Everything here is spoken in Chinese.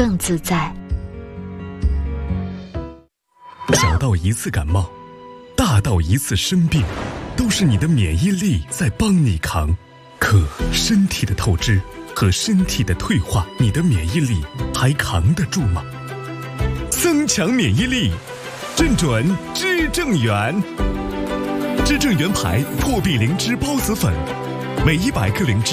更自在。 小到一次感冒，大到一次生病，都是你的免疫力在帮你扛。可身体的透支和身体的退化，你的免疫力还扛得住吗？增强免疫力，正准知正元。知正元牌破壁灵芝孢子粉，每100克灵芝